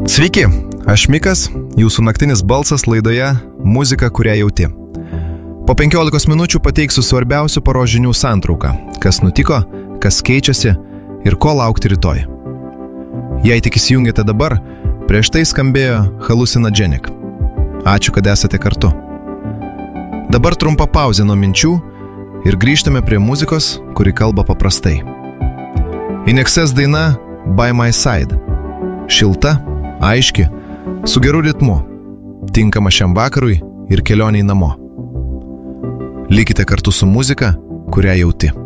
Sveiki, aš Mikas, jūsų naktinis balsas laidoje Muzika, kurią jauti. Po 15 minučių pateiksiu svarbiausių paros žinių santrauką, kas nutiko, kas keičiasi ir ko laukti rytoj. Jei tik įsijungėte dabar, prieš tai skambėjo Hallucinogenic. Ačiū, kad esate kartu. Dabar trumpa pauzė nuo minčių ir grįžtame prie muzikos, kuri kalba paprastai. In Excess daina By My Side. Šilta, aiški, su geru ritmu, tinkama šiam vakarui ir kelioniai namo. Likite kartu su muzika, kurią jauti.